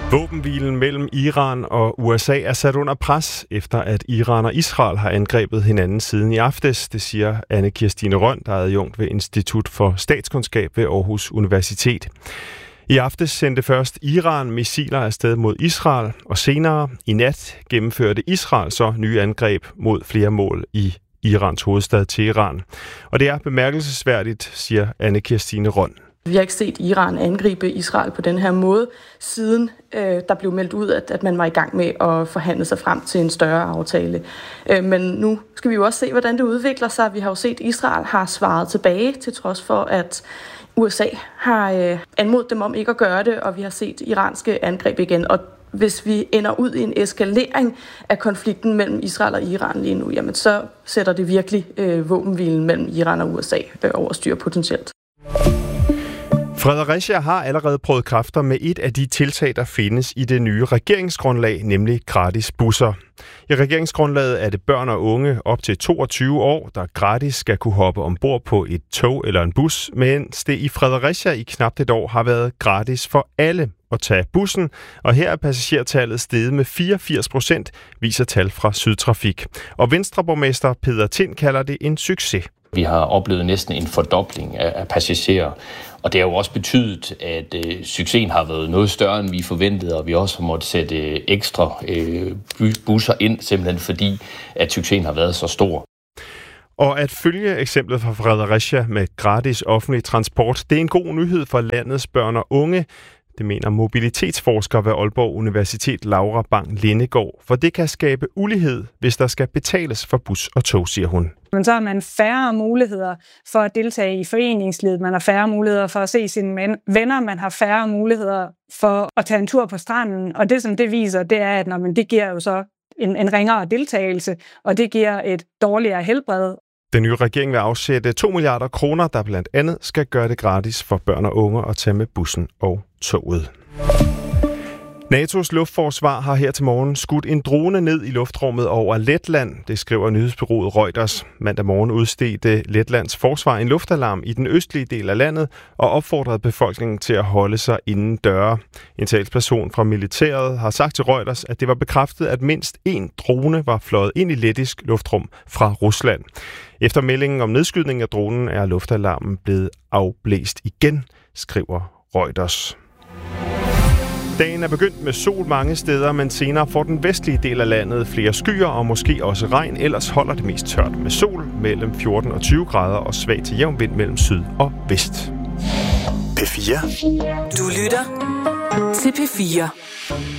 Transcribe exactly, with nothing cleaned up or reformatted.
Våbenhvilen mellem Iran og U S A er sat under pres, efter at Iran og Israel har angrebet hinanden siden i aftes. Det siger Anne Kirstine Rønn, der er adjunkt ved Institut for Statskundskab ved Aarhus Universitet. I aftes sendte først Iran missiler afsted mod Israel, og senere i nat gennemførte Israel så nye angreb mod flere mål i Irans hovedstad Teheran. Og det er bemærkelsesværdigt, siger Anne Kirstine Rønn. Vi har ikke set Iran angribe Israel på den her måde, siden øh, der blev meldt ud, at, at man var i gang med at forhandle sig frem til en større aftale. Øh, men nu skal vi jo også se, hvordan det udvikler sig. Vi har jo set, at Israel har svaret tilbage, til trods for, at U S A har øh, anmodet dem om ikke at gøre det, og vi har set iranske angreb igen. Og hvis vi ender ud i en eskalering af konflikten mellem Israel og Iran lige nu, jamen så sætter det virkelig øh, våbenhvilen mellem Iran og U S A øh, over styr potentielt. Fredericia har allerede prøvet kræfter med et af de tiltag, der findes i det nye regeringsgrundlag, nemlig gratis busser. I regeringsgrundlaget er det børn og unge op til toogtyve år, der gratis skal kunne hoppe ombord på et tog eller en bus, mens det i Fredericia i knap et år har været gratis for alle at tage bussen, og her er passagertallet steget med fireogfirs procent, viser tal fra Sydtrafik. Og Venstreborgmester Peter Tind kalder det en succes. Vi har oplevet næsten en fordobling af passagerer, og det har jo også betydet, at øh, succesen har været noget større, end vi forventede, og vi også har måttet sætte øh, ekstra øh, busser ind, simpelthen fordi, at succesen har været så stor. Og at følge eksemplet fra Fredericia med gratis offentlig transport, det er en god nyhed for landets børn og unge. Det mener mobilitetsforsker ved Aalborg Universitet Laura Bang Lindegaard, for det kan skabe ulighed, hvis der skal betales for bus og tog, siger hun. Men så har man færre muligheder for at deltage i foreningslivet, man har færre muligheder for at se sine venner, man har færre muligheder for at tage en tur på stranden, og det som det viser, det er, at når man, det giver jo så en, en ringere deltagelse, og det giver et dårligere helbred. Den nye regering vil afsætte to milliarder kroner, der blandt andet skal gøre det gratis for børn og unge at tage med bussen og toget. N A T O's luftforsvar har her til morgen skudt en drone ned i luftrummet over Letland, det skriver nyhedsbureauet Reuters. Mandag morgen udstedte Letlands forsvar en luftalarm i den østlige del af landet og opfordrede befolkningen til at holde sig inden døre. En talsperson fra militæret har sagt til Reuters, at det var bekræftet, at mindst én drone var fløjet ind i lettisk luftrum fra Rusland. Efter meldingen om nedskydning af dronen er luftalarmen blevet afblæst igen, skriver Reuters. Dagen er begyndt med sol mange steder, men senere får den vestlige del af landet flere skyer og måske også regn. Ellers holder det mest tørt med sol mellem fjorten og tyve grader og svag til jævn vind mellem syd og vest. P fire. Du lytter til P fire.